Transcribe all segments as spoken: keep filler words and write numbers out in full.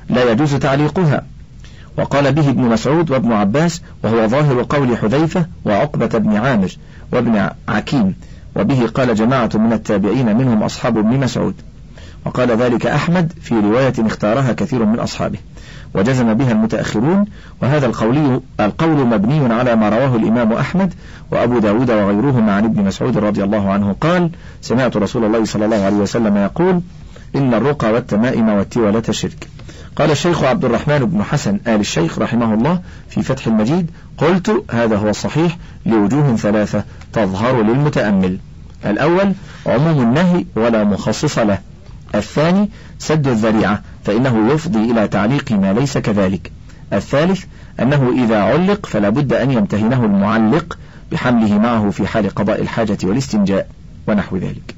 لا يجوز تعليقها. وقال به ابن مسعود وابن عباس، وهو ظاهر قول حذيفة وعقبة بن عامر وابن عكيم، وبه قال جماعة من التابعين منهم أصحاب ابن مسعود. وقال ذلك أحمد في رواية اختارها كثير من أصحابه، وجزم بها المتأخرون. وهذا القول القول مبني على ما رواه الإمام أحمد وأبو داود وغيرهما عن ابن مسعود رضي الله عنه قال: سمعت رسول الله صلى الله عليه وسلم يقول: إن الرقى والتمائم والتولة شرك. قال الشيخ عبد الرحمن بن حسن آل الشيخ رحمه الله في فتح المجيد: قلت: هذا هو الصحيح لوجوه ثلاثة تظهر للمتأمل. الأول عموم النهي ولا مخصص له. الثاني سد الذريعة، فإنه يفضي إلى تعليق ما ليس كذلك. الثالث أنه إذا علق فلا بد أن يمتهنه المعلق بحمله معه في حال قضاء الحاجة والاستنجاء ونحو ذلك.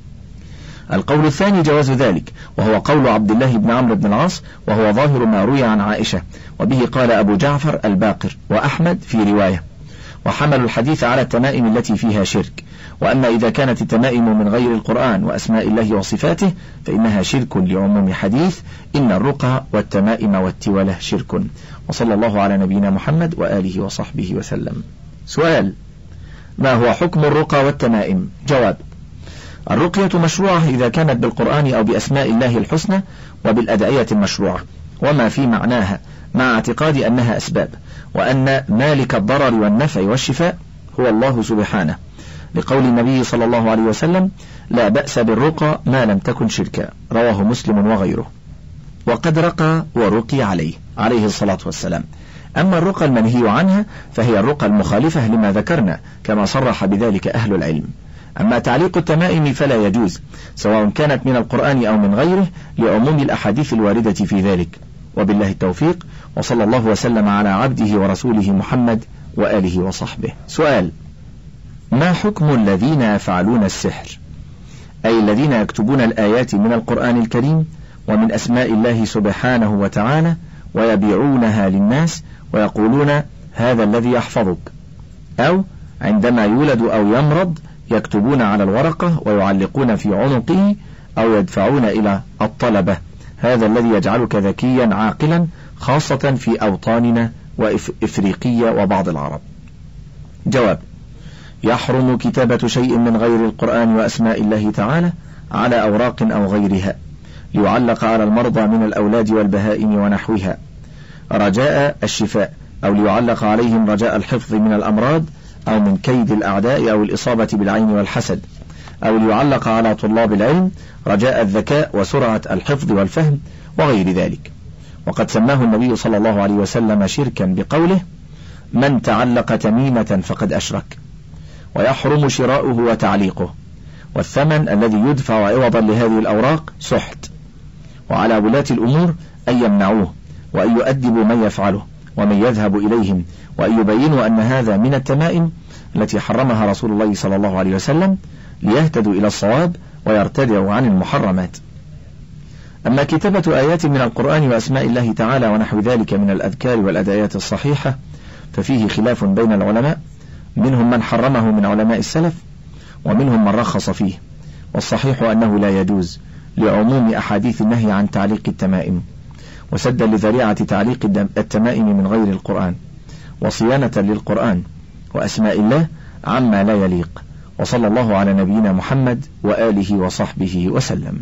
القول الثاني جواز ذلك، وهو قول عبد الله بن عمرو بن العاص، وهو ظاهر ما روي عن عائشة، وبه قال أبو جعفر الباقر وأحمد في رواية، وحملوا الحديث على التمائم التي فيها شرك. وأما إذا كانت التمائم من غير القرآن وأسماء الله وصفاته فإنها شرك لعموم حديث: إن الرقى والتمائم والتولة شرك. وصلى الله على نبينا محمد وآله وصحبه وسلم. سؤال: ما هو حكم الرقى والتمائم؟ جواب: الرقية مشروعة إذا كانت بالقرآن أو بأسماء الله الحسنى وبالأدعية المشروعة وما في معناها، مع اعتقاد أنها أسباب، وأن مالك الضرر والنفع والشفاء هو الله سبحانه، لقول النبي صلى الله عليه وسلم: لا بأس بالرقى ما لم تكن شركا، رواه مسلم وغيره. وقد رقى ورقي عليه عليه الصلاة والسلام. أما الرقى المنهي عنها فهي الرقى المخالفة لما ذكرنا، كما صرح بذلك أهل العلم. أما تعليق التمائم فلا يجوز، سواء كانت من القرآن أو من غيره، لعموم الأحاديث الواردة في ذلك. وبالله التوفيق، وصلى الله وسلم على عبده ورسوله محمد وآله وصحبه. سؤال: ما حكم الذين يفعلون السحر؟ أي الذين يكتبون الآيات من القرآن الكريم ومن أسماء الله سبحانه وتعالى ويبيعونها للناس ويقولون: هذا الذي يحفظك. أو عندما يولد أو يمرض يكتبون على الورقة ويعلقون في عنقه أو يدفعون إلى الطلبة: هذا الذي يجعلك ذكيا عاقلا، خاصة في أوطاننا وإفريقيا وبعض العرب. جواب: يحرم كتابة شيء من غير القرآن وأسماء الله تعالى على أوراق أو غيرها ليعلق على المرضى من الأولاد والبهائم ونحوها رجاء الشفاء، أو ليعلق عليهم رجاء الحفظ من الأمراض أو من كيد الأعداء أو الإصابة بالعين والحسد، أو ليعلق على طلاب العلم رجاء الذكاء وسرعة الحفظ والفهم وغير ذلك. وقد سماه النبي صلى الله عليه وسلم شركا بقوله: من تعلق تميمة فقد أشرك. ويحرم شراؤه وتعليقه، والثمن الذي يدفع عوضا لهذه الأوراق سحت. وعلى ولاة الأمور أن يمنعوه، وأن يؤدبوا من يفعله ومن يذهب إليهم، وأن يبينوا أن هذا من التمائم التي حرمها رسول الله صلى الله عليه وسلم، ليهتدوا إلى الصواب ويرتدعوا عن المحرمات. أما كتابة آيات من القرآن وأسماء الله تعالى ونحو ذلك من الأذكار والأدعيات الصحيحة ففيه خلاف بين العلماء، منهم من حرمه من علماء السلف ومنهم من رخص فيه، والصحيح أنه لا يجوز لعموم أحاديث النهي عن تعليق التمائم، وسدا لذريعة تعليق التمائم من غير القرآن، وصيانة للقرآن وأسماء الله عما لا يليق. وصلى الله على نبينا محمد وآله وصحبه وسلم.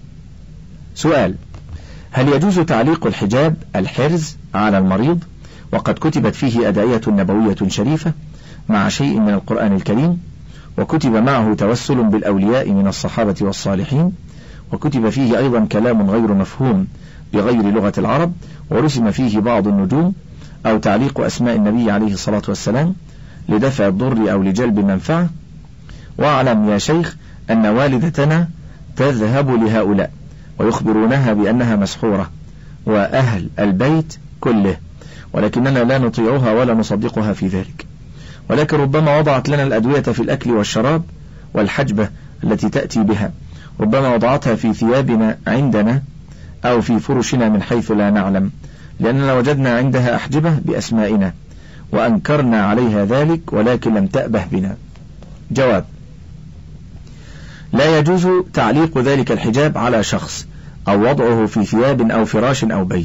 سؤال: هل يجوز تعليق الحجاب الحرز على المريض وقد كتبت فيه أدعية نبوية شريفة مع شيء من القرآن الكريم، وكتب معه توسل بالأولياء من الصحابة والصالحين، وكتب فيه أيضا كلام غير مفهوم بغير لغة العرب، ورسم فيه بعض النجوم، أو تعليق أسماء النبي عليه الصلاة والسلام لدفع الضر أو لجلب المنفعة؟ واعلم يا شيخ أن والدتنا تذهب لهؤلاء ويخبرونها بأنها مسحورة وأهل البيت كله، ولكننا لا نطيعها ولا نصدقها في ذلك، ولكن ربما وضعت لنا الأدوية في الأكل والشراب والحجبة التي تأتي بها، ربما وضعتها في ثيابنا عندنا أو في فرشنا من حيث لا نعلم، لأننا وجدنا عندها أحجبة بأسمائنا وأنكرنا عليها ذلك ولكن لم تأبه بنا. جواب: لا يجوز تعليق ذلك الحجاب على شخص أو وضعه في ثياب أو فراش أو بيت.